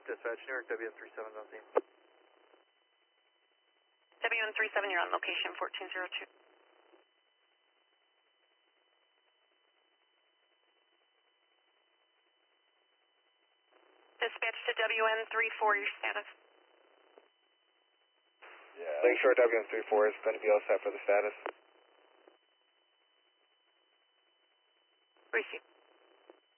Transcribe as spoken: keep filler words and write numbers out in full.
Dispatch, New York, W N three seven on scene. W N three seven, you're on location fourteen zero two. Dispatch to W N three four, your status. Yeah. Lakeshore W N three four is going to be all set for the status. Receive.